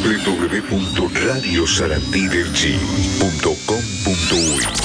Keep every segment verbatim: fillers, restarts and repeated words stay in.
w w w punto radio sarandí del g punto com punto u y.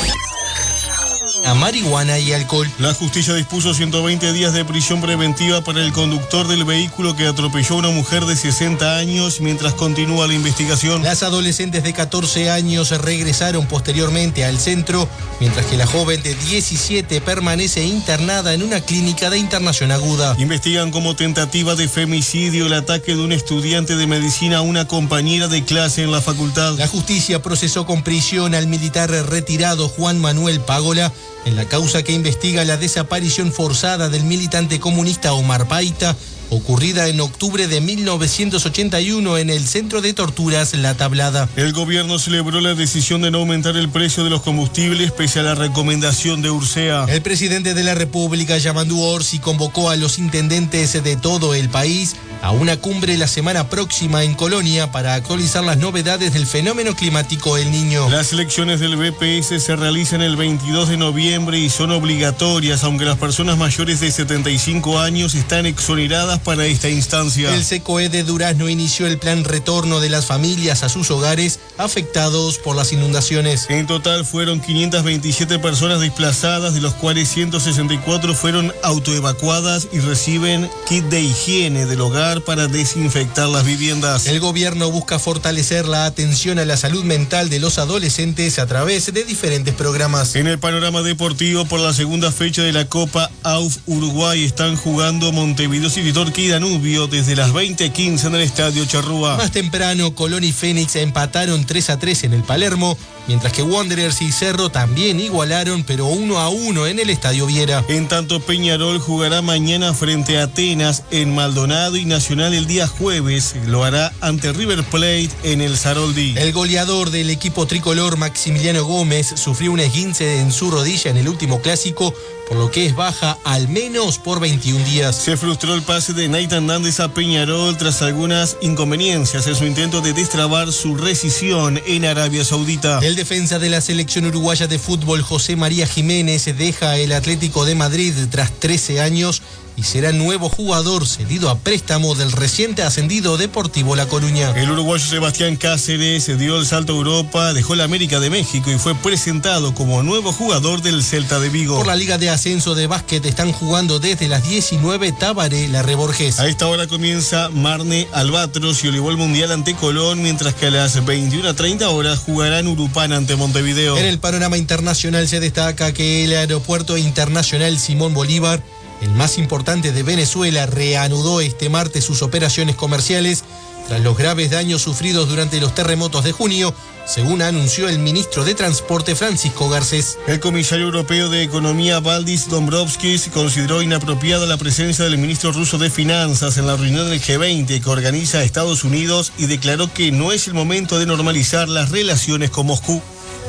A marihuana y alcohol. La justicia dispuso ciento veinte días de prisión preventiva para el conductor del vehículo que atropelló a una mujer de sesenta años mientras continúa la investigación. Las adolescentes de catorce años regresaron posteriormente al centro, mientras que la joven de diecisiete permanece internada en una clínica de internación aguda. Investigan como tentativa de femicidio el ataque de un estudiante de medicina a una compañera de clase en la facultad. La justicia procesó con prisión al militar retirado Juan Manuel Págola en la causa que investiga la desaparición forzada del militante comunista Omar Paita, ocurrida en octubre de mil novecientos ochenta y uno en el centro de torturas La Tablada. El gobierno celebró la decisión de no aumentar el precio de los combustibles pese a la recomendación de Ursea. El presidente de la República, Yamandu Orsi, convocó a los intendentes de todo el país a una cumbre la semana próxima en Colonia para actualizar las novedades del fenómeno climático El Niño. Las elecciones del B P S se realizan el veintidós de noviembre y son obligatorias, aunque las personas mayores de setenta y cinco años están exoneradas para esta instancia. El SECOE de Durazno inició el plan retorno de las familias a sus hogares afectados por las inundaciones. En total fueron quinientas veintisiete personas desplazadas, de los cuales ciento sesenta y cuatro fueron autoevacuadas y reciben kit de higiene del hogar para desinfectar las viviendas. El gobierno busca fortalecer la atención a la salud mental de los adolescentes a través de diferentes programas. En el panorama deportivo, por la segunda fecha de la Copa A U F Uruguay están jugando Montevideo City Torque y Danubio desde las veinte quince en el Estadio Charrúa. Más temprano, Colón y Fénix empataron tres a tres en el Palermo, mientras que Wanderers y Cerro también igualaron, pero uno a uno en el Estadio Viera. En tanto, Peñarol jugará mañana frente a Atenas en Maldonado y Nacional el día jueves lo hará ante River Plate en el Saroldi. El goleador del equipo tricolor, Maximiliano Gómez, sufrió un esguince en su rodilla en el último clásico, por lo que es baja al menos por veintiún días. Se frustró el pase de Nathan Nández a Peñarol tras algunas inconveniencias en su intento de destrabar su rescisión en Arabia Saudita. El defensa de la selección uruguaya de fútbol, José María Jiménez, deja el Atlético de Madrid tras trece años y será nuevo jugador cedido a préstamo del reciente ascendido Deportivo La Coruña. El uruguayo Sebastián Cáceres dio el salto a Europa, dejó la América de México y fue presentado como nuevo jugador del Celta de Vigo. Por la Liga de Ascenso de Básquet están jugando desde las diecinueve Tabaré La Borges. A esta hora comienza Marne Albatros y Voleibol Mundial ante Colón, mientras que a las veintiuna treinta horas jugarán Urupán ante Montevideo. En el panorama internacional se destaca que el Aeropuerto Internacional Simón Bolívar, el más importante de Venezuela, reanudó este martes sus operaciones comerciales tras los graves daños sufridos durante los terremotos de junio, según anunció el ministro de Transporte Francisco Garcés. El comisario europeo de Economía Valdis Dombrovskis consideró inapropiada la presencia del ministro ruso de Finanzas en la reunión del G veinte que organiza Estados Unidos y declaró que no es el momento de normalizar las relaciones con Moscú.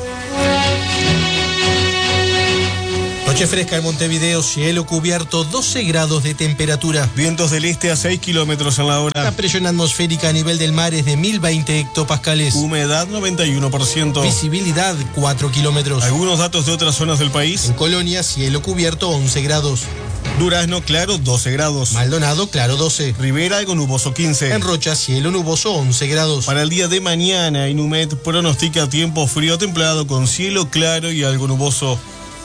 Noche fresca en Montevideo, cielo cubierto, doce grados de temperatura. Vientos del este a seis kilómetros en la hora. La presión atmosférica a nivel del mar es de mil veinte hectopascales. Humedad noventa y uno por ciento. Visibilidad cuatro kilómetros. Algunos datos de otras zonas del país. En Colonia, cielo cubierto, once grados. Durazno, claro, doce grados. Maldonado, claro, doce. Rivera, algo nuboso, quince. En Rocha, cielo nuboso, once grados. Para el día de mañana, Inumet pronostica tiempo frío templado con cielo claro y algo nuboso.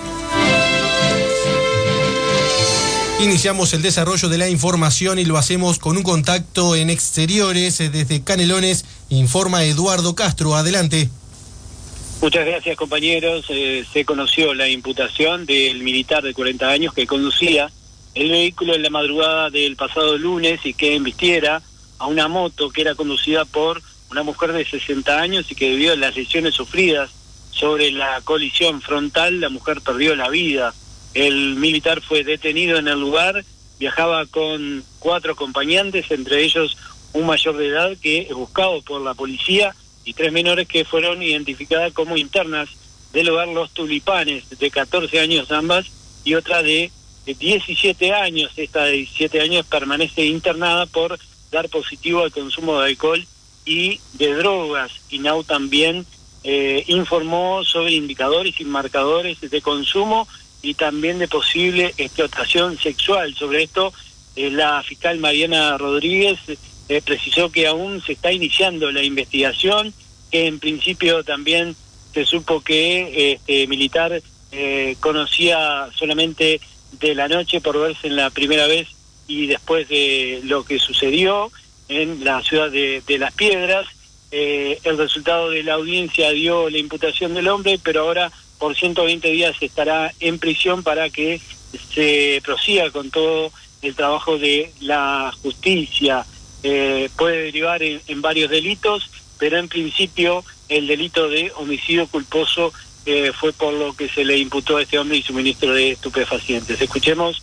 Iniciamos el desarrollo de la información y lo hacemos con un contacto en exteriores. Desde Canelones informa Eduardo Castro. Adelante. Muchas gracias, compañeros. Eh, se conoció la imputación del militar de cuarenta años que conducía el vehículo en la madrugada del pasado lunes y que embistiera a una moto que era conducida por una mujer de sesenta años y que debido a las lesiones sufridas sobre la colisión frontal, la mujer perdió la vida. El militar fue detenido en el lugar, viajaba con cuatro acompañantes, entre ellos un mayor de edad que es buscado por la policía y tres menores que fueron identificadas como internas del hogar Los Tulipanes, de catorce años ambas, y otra de diecisiete años. Esta de diecisiete años permanece internada por dar positivo al consumo de alcohol y de drogas. INAU también eh, informó sobre indicadores y marcadores de consumo y también de posible explotación sexual. Sobre esto, eh, la fiscal Mariana Rodríguez eh, precisó que aún se está iniciando la investigación, que en principio también se supo que este militar eh, conocía solamente de la noche por verse en la primera vez y después de lo que sucedió en la ciudad de, de Las Piedras. Eh, el resultado de la audiencia dio la imputación del hombre, pero ahora por ciento veinte días estará en prisión para que se prosiga con todo el trabajo de la justicia. Eh, puede derivar en, en varios delitos, pero en principio el delito de homicidio culposo eh, fue por lo que se le imputó a este hombre y suministro de estupefacientes. Escuchemos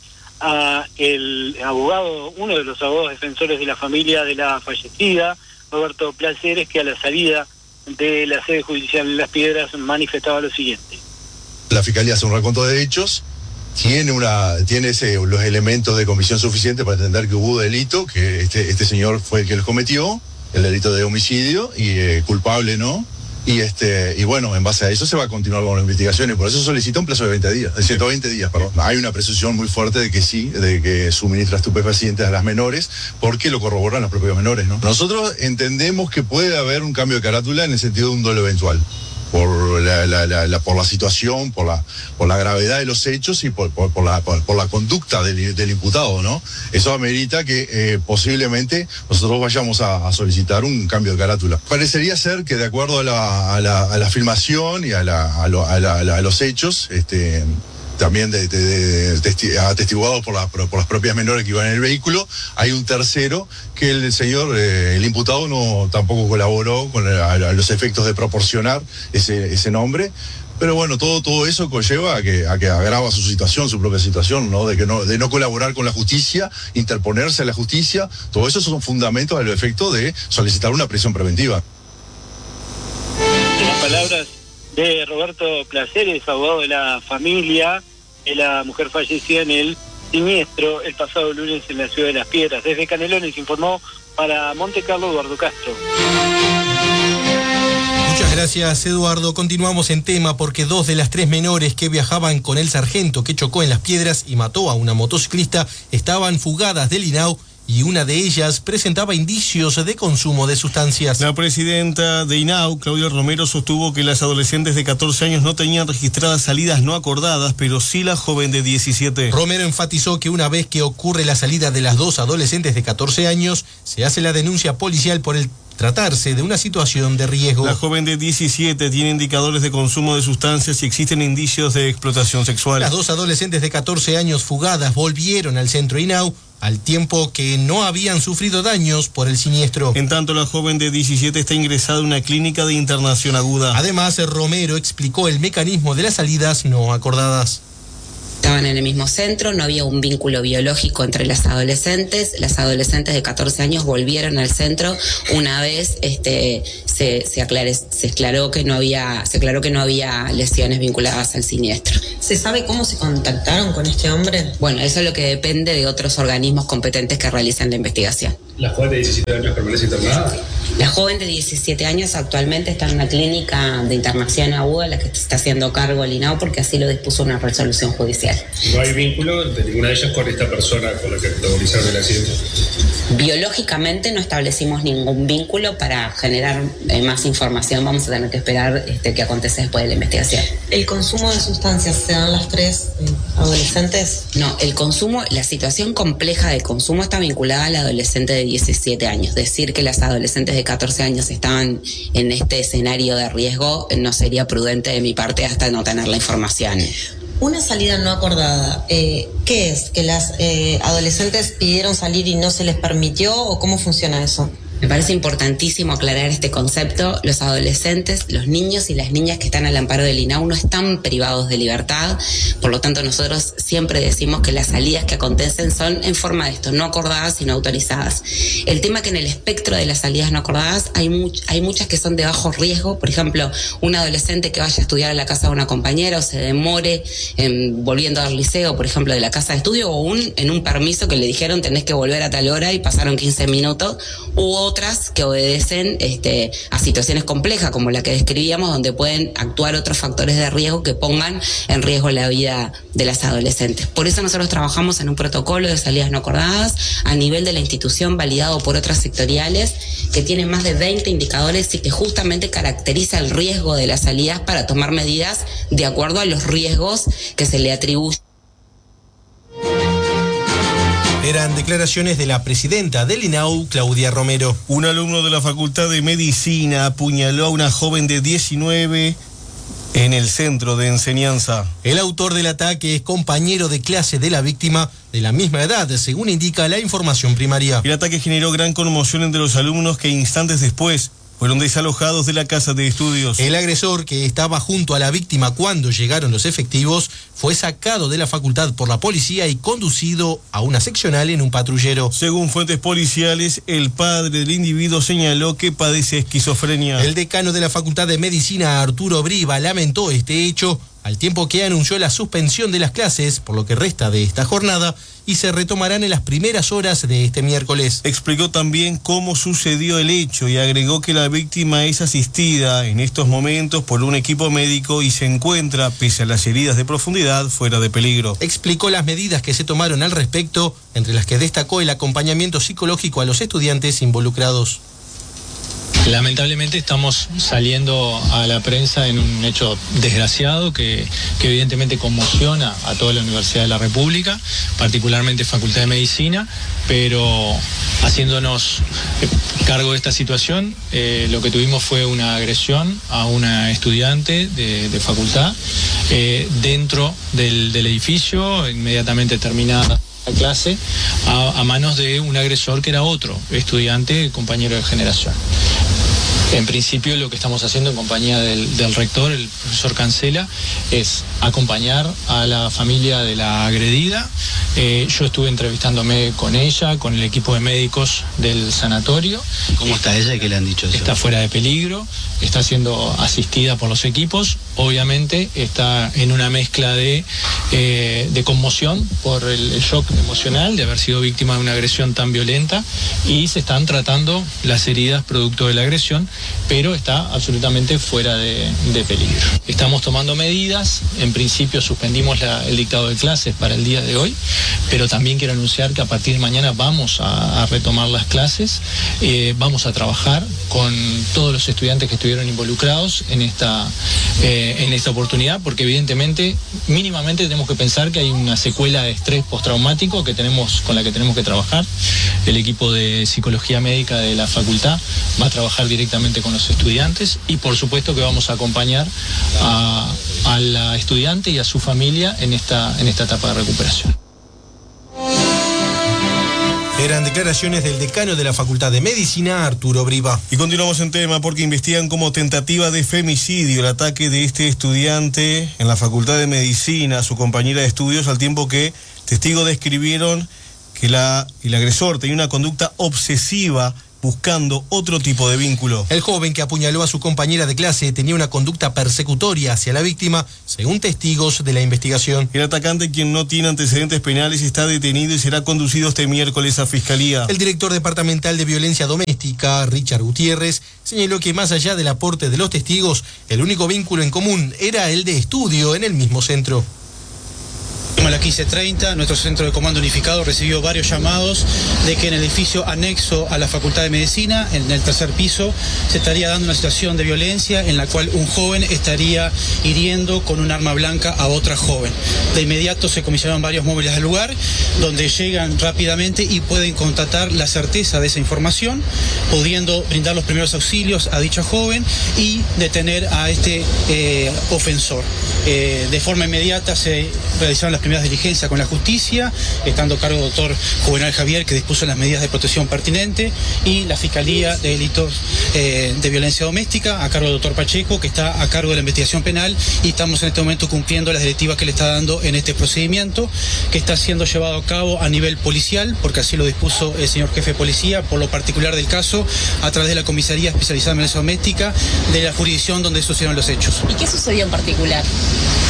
a el abogado, uno de los abogados defensores de la familia de la fallecida, Roberto Placeres, que a la salida de la sede judicial de Las Piedras manifestaba lo siguiente. La Fiscalía hace un recuento de hechos, tiene una tiene ese, los elementos de comisión suficientes para entender que hubo delito, que este, este señor fue el que los cometió, el delito de homicidio, y eh, culpable no, y este y bueno, en base a eso se va a continuar con las investigaciones, por eso solicita un plazo de veinte días, de ciento veinte días, perdón. Hay una presunción muy fuerte de que sí, de que suministra estupefacientes a las menores, porque lo corroboran los propios menores, ¿no? Nosotros entendemos que puede haber un cambio de carátula en el sentido de un dolo eventual, por la, la, la, la por la situación, por la por la gravedad de los hechos y por, por, por la por, por la conducta del, del imputado, ¿no? Eso amerita que eh, posiblemente nosotros vayamos a, a solicitar un cambio de carátula. Parecería ser que de acuerdo a la, a la, a la filmación y a, la, a, lo, a, la, a, la, a los hechos, este también de, de, de, de, atestiguados por, la, por las propias menores que iban en el vehículo, hay un tercero que el señor, eh, el imputado no tampoco colaboró con el, a, a los efectos de proporcionar ese, ese nombre, pero bueno, todo, todo eso conlleva a que, a que agrava su situación, su propia situación, ¿no? De que no, de no colaborar con la justicia, interponerse a la justicia, todo eso son fundamentos al efecto de solicitar una prisión preventiva. En las palabras de Roberto Placeres, abogado de la familia de la mujer fallecida en el siniestro el pasado lunes en la ciudad de Las Piedras. Desde Canelones informó para Monte Carlo Eduardo Castro. Muchas gracias, Eduardo. Continuamos en tema porque dos de las tres menores que viajaban con el sargento que chocó en Las Piedras y mató a una motociclista estaban fugadas del I N A U y una de ellas presentaba indicios de consumo de sustancias. La presidenta de I N A U, Claudia Romero, sostuvo que las adolescentes de catorce años no tenían registradas salidas no acordadas, pero sí la joven de diecisiete. Romero enfatizó que una vez que ocurre la salida de las dos adolescentes de catorce años, se hace la denuncia policial por el tratarse de una situación de riesgo. La joven de diecisiete tiene indicadores de consumo de sustancias y existen indicios de explotación sexual. Las dos adolescentes de catorce años fugadas volvieron al centro I N A U al tiempo que no habían sufrido daños por el siniestro. En tanto, la joven de diecisiete está ingresada en una clínica de internación aguda. Además, Romero explicó el mecanismo de las salidas no acordadas. Estaban en el mismo centro, no había un vínculo biológico entre las adolescentes. Las adolescentes de catorce años volvieron al centro una vez este, se, se, aclare, se aclaró que no había, se aclaró que no había lesiones vinculadas al siniestro. ¿Se sabe cómo se contactaron con este hombre? Bueno, eso es lo que depende de otros organismos competentes que realicen la investigación. ¿La joven de diecisiete años permanece internada? La joven de diecisiete años actualmente está en una clínica de internación aguda, la que está haciendo cargo el I N A U, porque así lo dispuso una resolución judicial. ¿No hay vínculo de ninguna de ellas con esta persona con la que protagonizaron el accidente? Biológicamente no establecimos ningún vínculo. Para generar eh, más información vamos a tener que esperar este, que acontece después de la investigación. ¿El consumo de sustancias se dan las tres eh, adolescentes? No, el consumo, la situación compleja de consumo está vinculada a la adolescente de diecisiete años. Decir que las adolescentes de catorce años estaban en este escenario de riesgo no sería prudente de mi parte hasta no tener la información. Una salida no acordada, eh, ¿qué es? ¿Que las eh, adolescentes pidieron salir y no se les permitió o cómo funciona eso? Me parece importantísimo aclarar este concepto. Los adolescentes, los niños y las niñas que están al amparo del I N A U no están privados de libertad. Por lo tanto, nosotros siempre decimos que las salidas que acontecen son en forma de esto, no acordadas sino autorizadas. El tema que en el espectro de las salidas no acordadas hay, much, hay muchas que son de bajo riesgo. Por ejemplo, un adolescente que vaya a estudiar a la casa de una compañera o se demore en, volviendo al liceo, por ejemplo, de la casa de estudio, o un, en un permiso que le dijeron tenés que volver a tal hora y pasaron quince minutos, u otras que obedecen este, a situaciones complejas como la que describíamos, donde pueden actuar otros factores de riesgo que pongan en riesgo la vida de las adolescentes. Por eso nosotros trabajamos en un protocolo de salidas no acordadas a nivel de la institución, validado por otras sectoriales, que tiene más de veinte indicadores y que justamente caracteriza el riesgo de las salidas para tomar medidas de acuerdo a los riesgos que se le atribuyen. Eran declaraciones de la presidenta del I N A U, Claudia Romero. Un alumno de la Facultad de Medicina apuñaló a una joven de diecinueve en el centro de enseñanza. El autor del ataque es compañero de clase de la víctima de la misma edad, según indica la información primaria. El ataque generó gran conmoción entre los alumnos que instantes después fueron desalojados de la casa de estudios. El agresor, que estaba junto a la víctima cuando llegaron los efectivos, fue sacado de la facultad por la policía y conducido a una seccional en un patrullero. Según fuentes policiales, el padre del individuo señaló que padece esquizofrenia. El decano de la Facultad de Medicina, Arturo Briva, lamentó este hecho al tiempo que anunció la suspensión de las clases por lo que resta de esta jornada y se retomarán en las primeras horas de este miércoles. Explicó también cómo sucedió el hecho y agregó que la víctima es asistida en estos momentos por un equipo médico y se encuentra, pese a las heridas de profundidad, fuera de peligro. Explicó las medidas que se tomaron al respecto, entre las que destacó el acompañamiento psicológico a los estudiantes involucrados. Lamentablemente estamos saliendo a la prensa en un hecho desgraciado que, que evidentemente conmociona a toda la Universidad de la República, particularmente Facultad de Medicina, pero haciéndonos cargo de esta situación, eh, lo que tuvimos fue una agresión a una estudiante de, de facultad eh, dentro del, del edificio, inmediatamente terminada la clase, a, a manos de un agresor que era otro estudiante, compañero de generación. En principio lo que estamos haciendo en compañía del, del rector, el profesor Cancela, es acompañar a la familia de la agredida. Eh, yo estuve entrevistándome con ella, con el equipo de médicos del sanatorio. ¿Cómo está ella y qué le han dicho eso? Está fuera de peligro, está siendo asistida por los equipos. Obviamente está en una mezcla de, eh, de conmoción por el, el shock emocional de haber sido víctima de una agresión tan violenta y se están tratando las heridas producto de la agresión, pero está absolutamente fuera de, de peligro. Estamos tomando medidas, en principio suspendimos la, el dictado de clases para el día de hoy, pero también quiero anunciar que a partir de mañana vamos a, a retomar las clases, eh, vamos a trabajar con todos los estudiantes que estuvieron involucrados en esta, eh, en esta oportunidad, porque evidentemente, mínimamente tenemos que pensar que hay una secuela de estrés postraumático que tenemos, con la que tenemos que trabajar. El equipo de psicología médica de la facultad va a trabajar directamente con los estudiantes y por supuesto que vamos a acompañar a, a la estudiante y a su familia en esta, en esta etapa de recuperación. Eran declaraciones del decano de la Facultad de Medicina, Arturo Briva. Y continuamos en tema porque investigan como tentativa de femicidio el ataque de este estudiante en la Facultad de Medicina a su compañera de estudios, al tiempo que testigos describieron que la, el agresor tenía una conducta obsesiva buscando otro tipo de vínculo. El joven que apuñaló a su compañera de clase tenía una conducta persecutoria hacia la víctima, según testigos de la investigación. El atacante, quien no tiene antecedentes penales, está detenido y será conducido este miércoles a Fiscalía. El director departamental de violencia doméstica, Richard Gutiérrez, señaló que más allá del aporte de los testigos, el único vínculo en común era el de estudio en el mismo centro. A las quince treinta, nuestro centro de comando unificado recibió varios llamados de que en el edificio anexo a la Facultad de Medicina, en el tercer piso, se estaría dando una situación de violencia en la cual un joven estaría hiriendo con un arma blanca a otra joven. De inmediato se comisionaron varios móviles al lugar, donde llegan rápidamente y pueden constatar la certeza de esa información, pudiendo brindar los primeros auxilios a dicha joven y detener a este eh, ofensor. Eh, de forma inmediata se realizaron las primeras diligencias con la justicia, estando a cargo del doctor Juvenal Javier, que dispuso las medidas de protección pertinentes, y la Fiscalía de Delitos eh, de Violencia Doméstica, a cargo del doctor Pacheco, que está a cargo de la investigación penal, y estamos en este momento cumpliendo las directivas que le está dando en este procedimiento, que está siendo llevado a cabo a nivel policial, porque así lo dispuso el señor jefe de policía, por lo particular del caso, a través de la Comisaría Especializada en Violencia Doméstica, de la jurisdicción donde sucedieron los hechos. ¿Y qué sucedió en particular?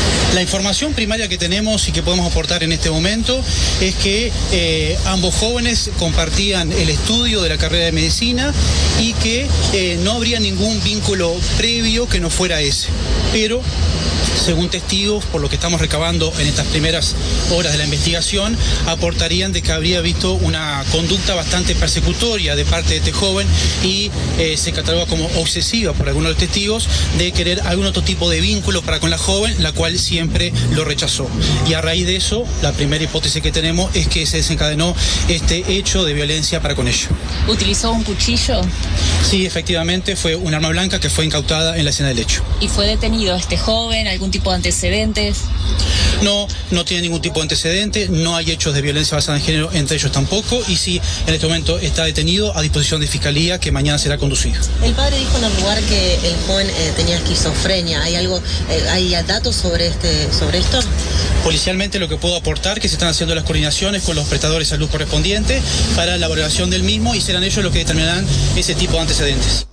La información primaria que tenemos y que podemos aportar en este momento es que eh, ambos jóvenes compartían el estudio de la carrera de medicina y que eh, no habría ningún vínculo previo que no fuera ese. Pero, según testigos, por lo que estamos recabando en estas primeras horas de la investigación, aportarían de que habría visto una conducta bastante persecutoria de parte de este joven y eh, se cataloga como obsesiva por algunos de los testigos de querer algún otro tipo de vínculo para con la joven, la cual siempre lo rechazó. Y a raíz de eso, la primera hipótesis que tenemos es que se desencadenó este hecho de violencia para con ella. ¿Utilizó un cuchillo? Sí, efectivamente, fue un arma blanca que fue incautada en la escena del hecho. ¿Y fue detenido este joven? ¿Algún tipo de antecedentes? No, no tiene ningún tipo de antecedente, no hay hechos de violencia basada en género entre ellos tampoco, y sí, en este momento está detenido a disposición de Fiscalía, que mañana será conducido. El padre dijo en el lugar que el joven eh, tenía esquizofrenia. ¿Hay algo, eh, hay datos sobre este, sobre esto? Policialmente lo que puedo aportar que se están haciendo las coordinaciones con los prestadores de salud correspondientes para la valoración del mismo y serán ellos los que determinarán ese tipo de antecedentes.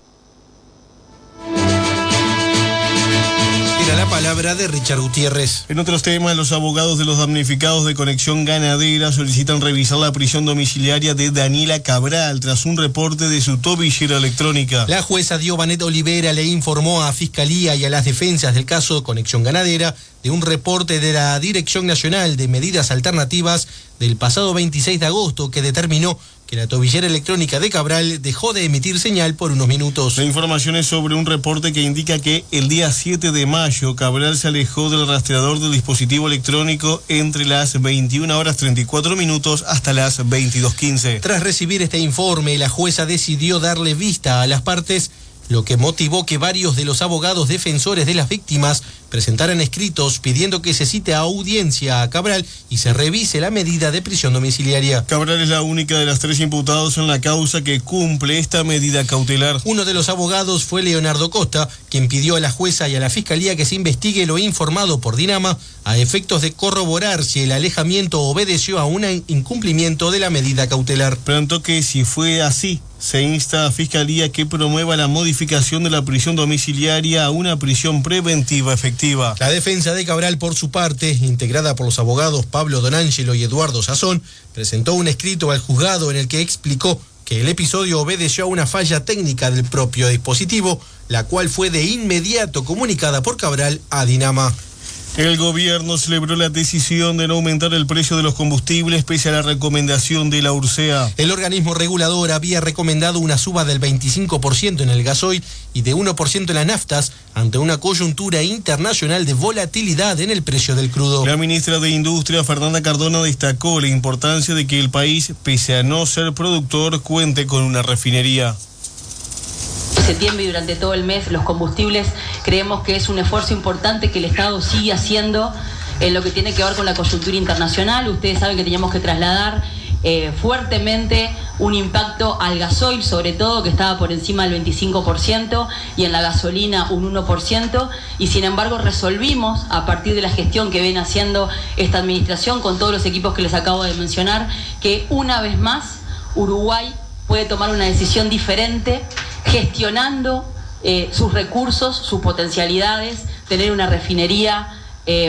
La palabra de Richard Gutiérrez. En otros temas, los abogados de los damnificados de Conexión Ganadera solicitan revisar la prisión domiciliaria de Daniela Cabral tras un reporte de su tobillera electrónica. La jueza Diobanet Olivera le informó a Fiscalía y a las defensas del caso Conexión Ganadera de un reporte de la Dirección Nacional de Medidas Alternativas del pasado veintiséis de agosto que determinó que la tobillera electrónica de Cabral dejó de emitir señal por unos minutos. La información es sobre un reporte que indica que el día siete de mayo Cabral se alejó del rastreador del dispositivo electrónico entre las veintiuna horas treinta y cuatro minutos hasta las veintidós quince. Tras recibir este informe, la jueza decidió darle vista a las partes, lo que motivó que varios de los abogados defensores de las víctimas presentaran escritos pidiendo que se cite a audiencia a Cabral y se revise la medida de prisión domiciliaria. Cabral es la única de las tres imputados en la causa que cumple esta medida cautelar. Uno de los abogados fue Leonardo Costa, quien pidió a la jueza y a la fiscalía que se investigue lo informado por Dinama a efectos de corroborar si el alejamiento obedeció a un incumplimiento de la medida cautelar. Planteó que si fue así, se insta a Fiscalía que promueva la modificación de la prisión domiciliaria a una prisión preventiva efectiva. La defensa de Cabral, por su parte, integrada por los abogados Pablo Donangelo y Eduardo Sazón, presentó un escrito al juzgado en el que explicó que el episodio obedeció a una falla técnica del propio dispositivo, la cual fue de inmediato comunicada por Cabral a Dinama. El gobierno celebró la decisión de no aumentar el precio de los combustibles pese a la recomendación de la Ursea. El organismo regulador había recomendado una suba del veinticinco por ciento en el gasoil y de uno por ciento en las naftas ante una coyuntura internacional de volatilidad en el precio del crudo. La ministra de Industria, Fernanda Cardona, destacó la importancia de que el país, pese a no ser productor, cuente con una refinería. Septiembre y durante todo el mes los combustibles creemos que es un esfuerzo importante que el Estado sigue haciendo en lo que tiene que ver con la coyuntura internacional. Ustedes saben que teníamos que trasladar eh, fuertemente un impacto al gasoil, sobre todo que estaba por encima del veinticinco por ciento y en la gasolina un uno por ciento, y sin embargo resolvimos a partir de la gestión que viene haciendo esta administración con todos los equipos que les acabo de mencionar que una vez más Uruguay puede tomar una decisión diferente gestionando eh, sus recursos, sus potencialidades, tener una refinería eh,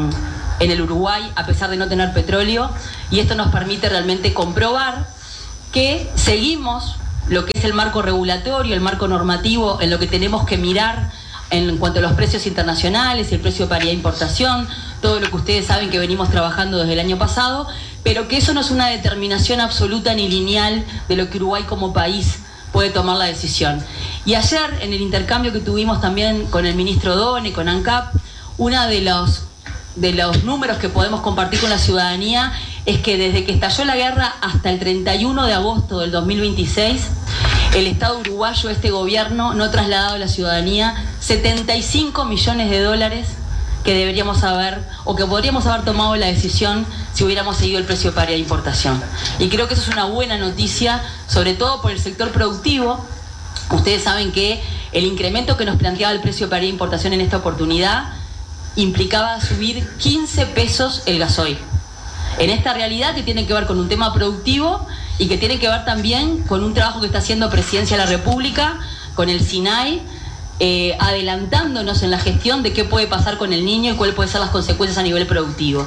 en el Uruguay a pesar de no tener petróleo, y esto nos permite realmente comprobar que seguimos lo que es el marco regulatorio, el marco normativo en lo que tenemos que mirar en cuanto a los precios internacionales, el precio de paridad de importación, todo lo que ustedes saben que venimos trabajando desde el año pasado, pero que eso no es una determinación absoluta ni lineal de lo que Uruguay como país puede tomar la decisión. Y ayer, en el intercambio que tuvimos también con el ministro Done, con ANCAP, uno de los, de los números que podemos compartir con la ciudadanía es que desde que estalló la guerra hasta el treinta y uno de agosto del dos mil veintiséis, el Estado uruguayo, este gobierno, no ha trasladado a la ciudadanía setenta y cinco millones de dólares que deberíamos haber, o que podríamos haber tomado la decisión si hubiéramos seguido el precio de paridad de importación. Y creo que eso es una buena noticia, sobre todo por el sector productivo. Ustedes saben que el incremento que nos planteaba el precio de paridad de importación en esta oportunidad implicaba subir quince pesos el gasoil. En esta realidad que tiene que ver con un tema productivo y que tiene que ver también con un trabajo que está haciendo Presidencia de la República, con el SINAI, eh, adelantándonos en la gestión de qué puede pasar con el niño y cuáles pueden ser las consecuencias a nivel productivo.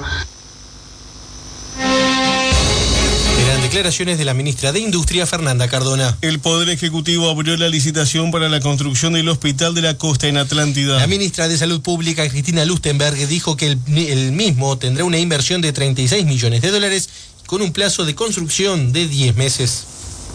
Eran declaraciones de la ministra de Industria, Fernanda Cardona. El Poder Ejecutivo abrió la licitación para la construcción del Hospital de la Costa en Atlántida. La ministra de Salud Pública, Cristina Lustenberg, dijo que el, el mismo tendrá una inversión de treinta y seis millones de dólares con un plazo de construcción de diez meses.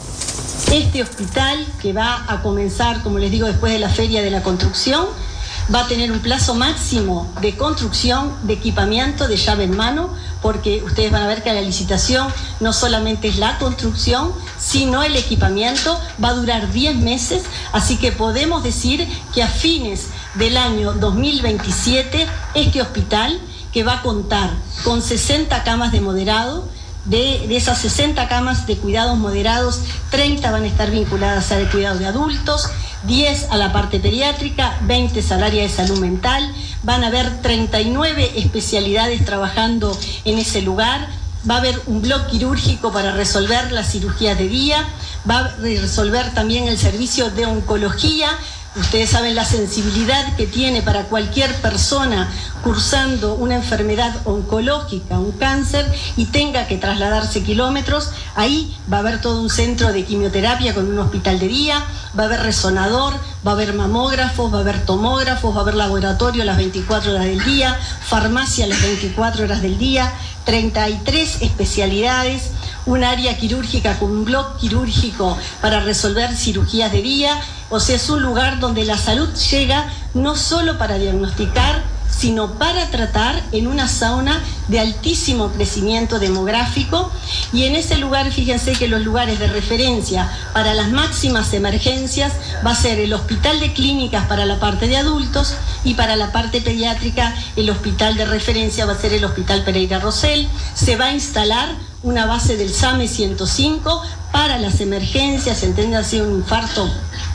Este hospital, que va a comenzar, como les digo, después de la Feria de la Construcción, va a tener un plazo máximo de construcción, de equipamiento, de llave en mano, porque ustedes van a ver que la licitación no solamente es la construcción, sino el equipamiento, va a durar diez meses, así que podemos decir que a fines del año dos mil veintisiete, este hospital, que va a contar con sesenta camas de moderado, De, de esas sesenta camas de cuidados moderados, treinta van a estar vinculadas al cuidado de adultos, diez a la parte pediátrica, veinte al área de salud mental. Van a haber treinta y nueve especialidades trabajando en ese lugar. Va a haber un bloque quirúrgico para resolver las cirugías de día, va a resolver también el servicio de oncología. Ustedes saben la sensibilidad que tiene para cualquier persona cursando una enfermedad oncológica, un cáncer, y tenga que trasladarse kilómetros. Ahí va a haber todo un centro de quimioterapia con un hospital de día, va a haber resonador, va a haber mamógrafos, va a haber tomógrafos, va a haber laboratorio las veinticuatro horas del día, farmacia las veinticuatro horas del día, treinta y tres especialidades, un área quirúrgica con un bloque quirúrgico para resolver cirugías de día. O sea, es un lugar donde la salud llega no solo para diagnosticar, sino para tratar, en una zona de altísimo crecimiento demográfico. Y en ese lugar, fíjense que los lugares de referencia para las máximas emergencias va a ser el hospital de clínicas para la parte de adultos, y para la parte pediátrica el hospital de referencia va a ser el Hospital Pereira Rosell. Se va a instalar una base del SAME ciento cinco para las emergencias, entiéndase un infarto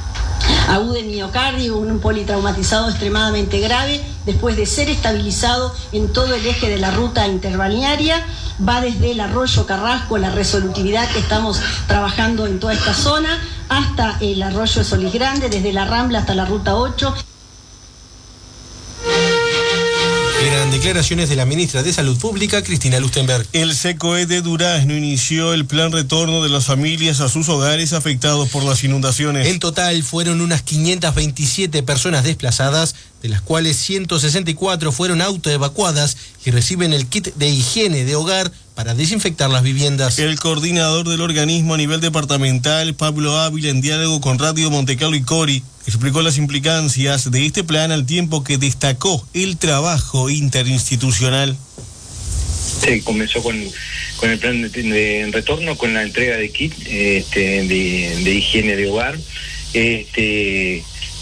agudo de miocardio, un politraumatizado extremadamente grave, después de ser estabilizado en todo el eje de la ruta interbalnearia. Va desde el arroyo Carrasco, la resolutividad que estamos trabajando en toda esta zona, hasta el arroyo de Solís Grande, desde la Rambla hasta la ruta ocho. Eran declaraciones de la ministra de Salud Pública, Cristina Lustenberg. El SECOED de Durazno inició el plan retorno de las familias a sus hogares afectados por las inundaciones. En total fueron unas quinientas veintisiete personas desplazadas, de las cuales ciento sesenta y cuatro fueron autoevacuadas y reciben el kit de higiene de hogar para desinfectar las viviendas. El coordinador del organismo a nivel departamental, Pablo Ávila, en diálogo con Radio Montecarlo y Cori, explicó las implicancias de este plan al tiempo que destacó el trabajo interinstitucional. Se comenzó con, con el plan de, de retorno, con la entrega de kit este, de, de higiene de hogar. Este,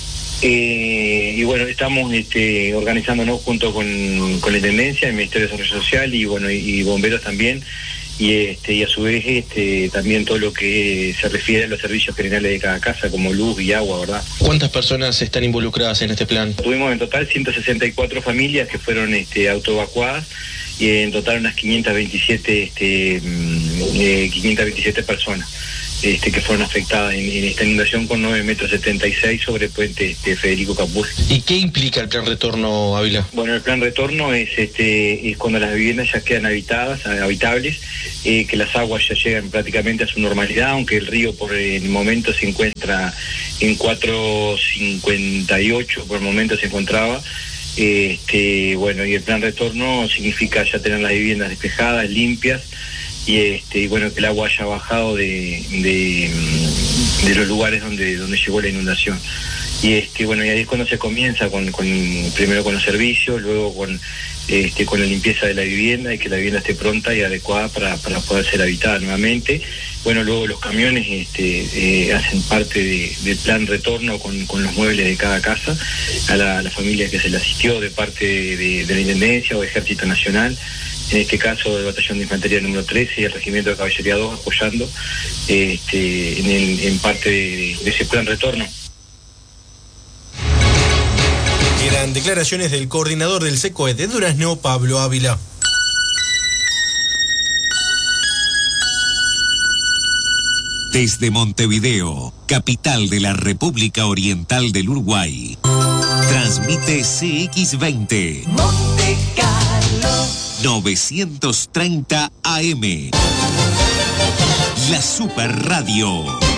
eh, y bueno, estamos este, organizándonos junto con, con la Intendencia, el Ministerio de Desarrollo Social y bueno y, y bomberos también. Y, este, y a su vez este, también todo lo que se refiere a los servicios generales de cada casa, como luz y agua, ¿verdad? ¿Cuántas personas están involucradas en este plan? Tuvimos en total ciento sesenta y cuatro familias que fueron este, autoevacuadas, y en total unas quinientas veintisiete, este, eh, quinientas veintisiete personas este, que fueron afectadas en, en esta inundación con nueve metros setenta y seis sobre el puente este, Federico Capuz. ¿Y qué implica el plan retorno, Ávila? Bueno, el plan retorno es, este, es cuando las viviendas ya quedan habitadas, habitables, eh, que las aguas ya llegan prácticamente a su normalidad, aunque el río por el momento se encuentra en cuatro cincuenta y ocho, por el momento se encontraba. Este, bueno, y el plan retorno significa ya tener las viviendas despejadas, limpias, y este, y bueno, que el agua haya bajado de, de, de los lugares donde, donde llegó la inundación. Y este, bueno, y ahí es cuando se comienza con, con primero con los servicios, luego con este, con la limpieza de la vivienda, y que la vivienda esté pronta y adecuada para, para poder ser habitada nuevamente. Bueno, luego los camiones este, eh, hacen parte de, del plan retorno con, con los muebles de cada casa a la, a la familia que se le asistió de parte de, de, de la Intendencia o Ejército Nacional, en este caso el Batallón de Infantería número trece y el Regimiento de Caballería dos apoyando este, en, el, en parte de, de ese plan retorno. Eran declaraciones del coordinador del SECOED de Durazno, Pablo Ávila. Desde Montevideo, capital de la República Oriental del Uruguay, transmite C X veinte. Monte Carlo. novecientos treinta A M. La Super Radio.